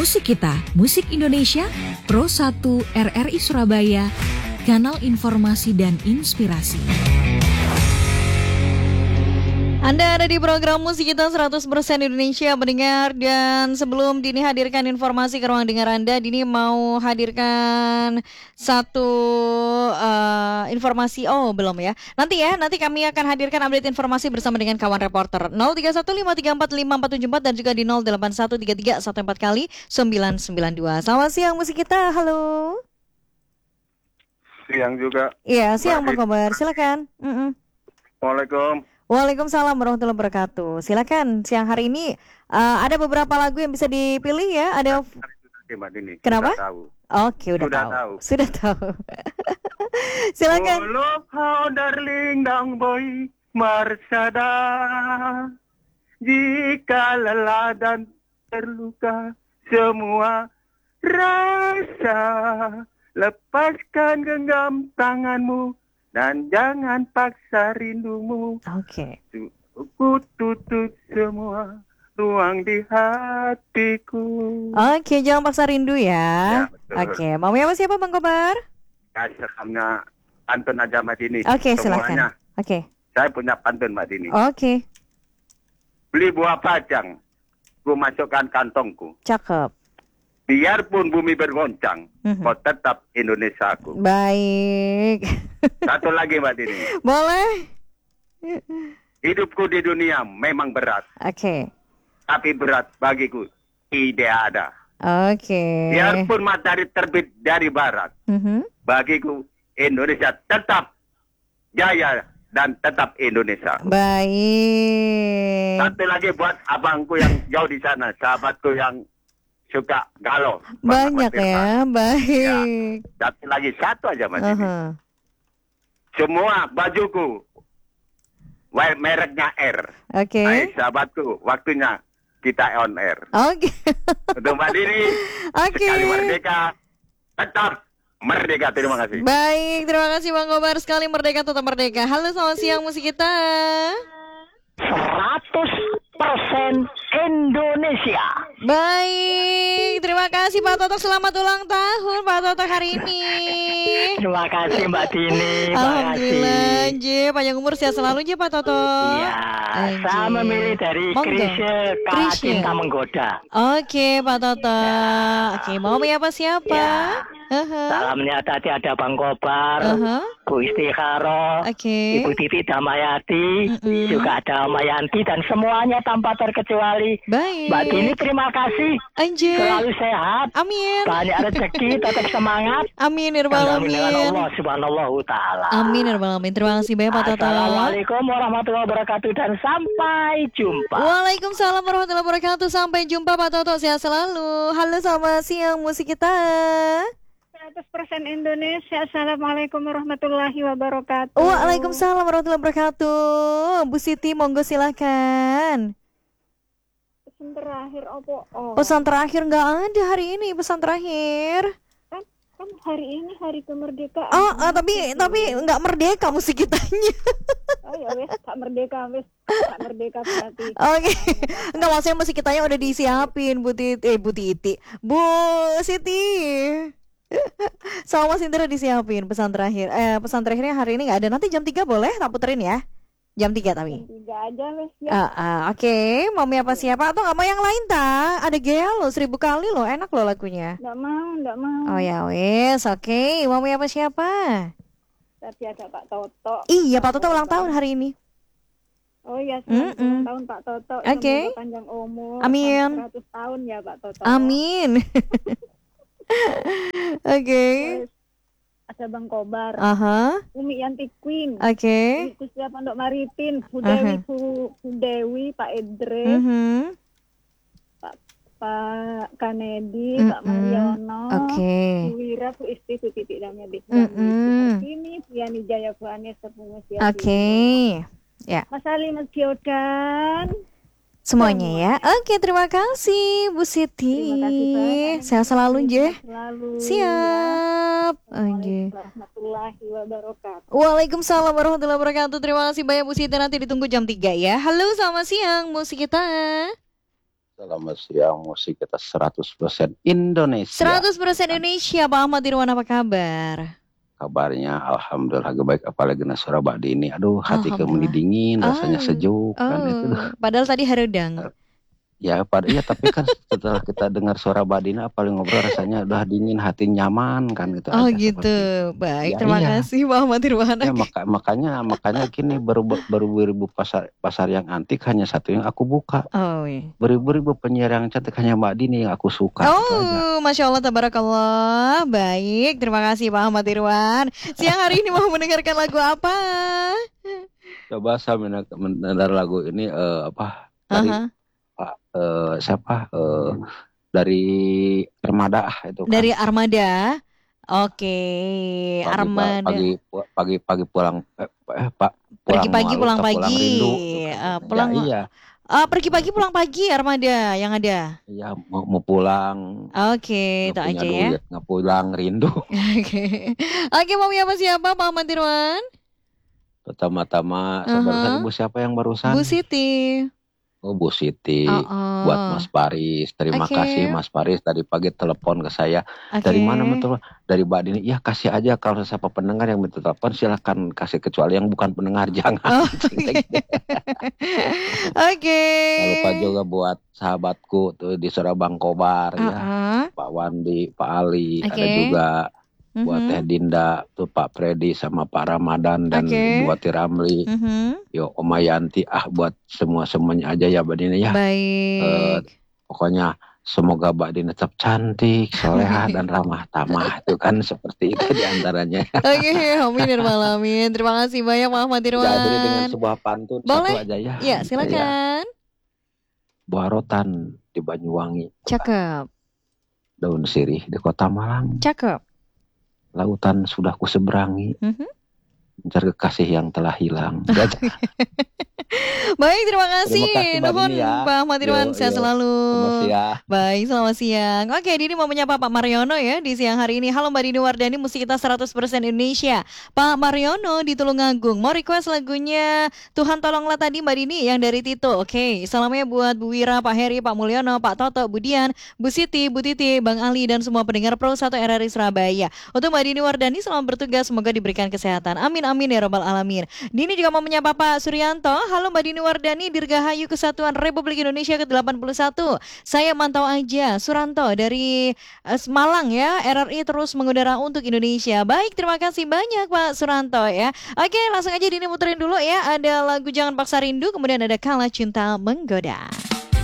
Musik Kita, Musik Indonesia, Pro 1 RRI Surabaya, Kanal Informasi dan Inspirasi. Anda ada di program Musik Kita 100% Indonesia mendengar, dan sebelum Dini hadirkan informasi ke ruang dengar Anda, Dini mau hadirkan satu informasi. Oh, belum ya. Nanti kami akan hadirkan update informasi bersama dengan kawan reporter 0315345474 dan juga di 0813314 kali 992. Selamat siang Musik Kita. Halo. Siang juga. Iya, siang Bang Kobar. Silakan. Waalaikumsalam. Waalaikumsalam warahmatullahi wabarakatuh. Silakan, siang hari ini ada beberapa lagu yang bisa dipilih ya. Ada. Mbak Dini. Kenapa? Sudah tahu. Oke, Sudah tahu. Silakan. Love how darling dang boy marsada. Jika lelah dan terluka semua rasa, lepaskan genggam tanganmu dan jangan paksa rindumu. Oke. Ku tutup semua ruang di hatiku. Oke, jangan paksa rindu ya. Oke, mau apa siapa Bang Kobar? Seramnya pantun aja Mbak Dini. Oke, Semuanya. silakan. Oke. Saya punya pantun Mbak Dini. Oke. Beli buah pajang, ku masukkan kantongku. Cakep. Biarpun bumi bergoncang, kau tetap Indonesiaku. Baik. Satu lagi Mbak Dini. Boleh. Hidupku di dunia memang berat, Oke. tapi berat bagiku tidak ada. Oke. Biarpun matahari terbit dari barat, bagiku Indonesia tetap jaya dan tetap Indonesia. Baik. Satu lagi buat abangku yang jauh di sana, sahabatku yang suka galau. Banyak ya, baik. Ya, satu aja Mas. Semua bajuku mereknya R. Oke. Hai sahabatku, waktunya kita on air. Oke. Untuk Mbak Dini, sekali merdeka, tetap merdeka. Terima kasih. Baik, terima kasih Bang Kobar. Sekali merdeka, tetap merdeka. Halo, selamat siang Musik Kita. 100% Indonesia. Baik, terima kasih Pak Toto. Selamat ulang tahun Pak Toto hari ini. Terima kasih Mbak Dini. Alhamdulillah, J. Panjang umur sehat selalu J Pak Toto. Iya, saya memilih dari Krisye Kak Cinta Menggoda. Oke Pak Toto. Oke, mau menyapa siapa? Ya. Salamnya tadi ada Bang Kobar, Bu Istikharo, Ibu Titi Damayati, juga ada Mayanti dan semuanya tanpa terkecuali. Baik. Mbak Dini terima kasih. Anjir. Selalu sehat. Amin. Banyak rezeki, tetap semangat. Amin ya rabbal alamin. Allah subhanahu wa ta'ala. Amin ya rabbal alamin. Terima kasih banyak Pak Toto. Assalamualaikum warahmatullahi wabarakatuh dan sampai jumpa. Waalaikumsalam warahmatullahi wabarakatuh. Sampai jumpa Pak Toto. Sehat selalu. Halo, selamat siang Musik Kita. 100% Indonesia. Assalamualaikum warahmatullahi wabarakatuh. Waalaikumsalam warahmatullahi wabarakatuh. Bu Siti, monggo silakan. Pesan terakhir opo? Pesan terakhir nggak ada hari ini. Pesan terakhir. Kan hari ini hari kemerdekaan. Tapi nggak merdeka Musik Kitanya. Oh ya wes, tak merdeka berarti. Oke. Enggak, maksudnya Musik Kitanya udah disiapin Bu Siti. Sama Mas Indra disiapin pesan terakhir. Pesan terakhirnya hari ini nggak ada. Nanti jam 3 boleh tak puterin ya? Jam 3 tapi. Jam 3 aja wes ya. Oke. Mau apa siapa? Atau nggak mau yang lain tak? Ada Gea loh, 1000 kali loh. Enak loh lagunya. Nggak mau. Oh ya wes, oke. Mau apa siapa? Tadi ada Pak Toto. Iya, Pak Toto ulang tahun hari ini. Oh ya, selamat ulang tahun Pak Toto. Oke. Semoga panjang umur. Amin. 100 tahun ya Pak Toto. Amin. Oke. Ada Bang Kobar. Umi Yanti Queen. Oke. Kusya Pondok Maritim, Bu Dewi, Pak Edre, Pak Kanedi, Pak Mariono, Bu Wira, Bu Isti, Bu Titik Damyadi. Ini Bu Yani Jaya, Bu Anies, Bu Musia. Ya. Mas Ali, Mas Giodan. Semuanya ya. Oke, terima kasih Bu Siti. Terima kasih banyak. Sehat selalu, Je. Selalu. Siap. Assalamualaikum warahmatullahi wabarakatuh. Waalaikumsalam warahmatullahi wabarakatuh. Terima kasih banyak Bu Siti. Nanti ditunggu jam 3 ya. Halo, selamat siang Musik Kita. Selamat siang, musik kita 100% Indonesia. 100% Indonesia, Pak Ahmad Irwan, apa kabar? Kabarnya alhamdulillah baik, apalagi Surabaya ini. Aduh, hati kemudi dingin, rasanya sejuk kan itu. Padahal tadi haredang. Ya, tapi kan setelah kita dengar suara Badina paling ngobrol rasanya udah dingin, hati nyaman kan gitu. Oh gitu, baik, ya, terima kasih Pak Ahmad Irwan. Ya, makanya gini beribu-ribu pasar yang antik hanya satu yang aku buka. Oh iya. Beribu-ribu penyiar yang cantik hanya Mbak Dini yang aku suka. Oh, Masya Allah, tabarakallah. Baik, terima kasih Pak Ahmad Irwan. Siang hari ini mau mendengarkan lagu apa? Coba saya mendengar lagu ini apa? Dari Armada itu kan. Dari Armada. Oke, Armada. Pagi pulang pagi pulang pagi. Pulang iya. Pergi pagi pulang pagi Armada yang ada. Iya, mau pulang. Oke, itu aja ya. Nggak pulang rindu. Oke, mau siapa Pak Ahmad Irwan? Pertama-tama sabar Ibu siapa yang barusan? Bu Siti. Oh, Bu Siti, buat Mas Paris. Terima kasih Mas Paris, tadi pagi telepon ke saya. Dari mana betul? Dari Mbak Dini. Ya kasih aja, kalau siapa pendengar yang minta telepon silakan kasih, kecuali yang bukan pendengar jangan. Jangan lupa juga buat sahabatku tuh di Surabaya Kobar ya. Pak Wandi, Pak Ali, ada juga buat Teh Dinda, tuh Pak Freddy sama Pak Ramadan dan buat Tiramli, yo Oma Yanti, buat semuanya aja ya Mbak Dina ya. Baik. Pokoknya semoga Mbak Dina tetap cantik, soleha dan ramah tamah, itu kan seperti itu diantaranya. Oke, amin ya rabbal alamin. Terima kasih banyak Pak Ahmad Irwan. Jadi dengan sebuah pantun satu aja ya. Ya, silakan. Buah rotan di Banyuwangi. Cakep. Daun sirih di Kota Malang. Cakep. Lautan sudah kuseberangi, mencari kekasih yang telah hilang. Baik, terima kasih. Nuhun Pak Ahmad Irwan, sehat selalu. Baik, selamat siang. Oke, Dini mau menyapa Pak Mariono ya di siang hari ini. Halo Mbak Dini Wardani, musik kita 100% Indonesia. Pak Mariono di Tulungagung mau request lagunya Tuhan Tolonglah tadi Mbak Dini yang dari Tito. Oke, salamnya buat Bu Wira, Pak Heri, Pak Mulyono, Pak Toto, Bu Dian, Bu Siti, Bu Titi, Bang Ali dan semua pendengar Pro 1 RRI Surabaya. Untuk Mbak Dini Wardani selamat bertugas, semoga diberikan kesehatan. Amin amin ya rabbal alamin. Dini juga mau menyapa Pak Suryanto. Halo Mbak Dini Wardani, Dirgahayu Kesatuan Republik Indonesia ke-81. Saya mantau aja Suranto dari Malang ya. RRI terus mengudara untuk Indonesia. Baik, terima kasih banyak Pak Suranto ya. Oke, langsung aja Dini muterin dulu ya. Ada lagu Jangan Paksa Rindu, kemudian ada Kala Cinta Menggoda.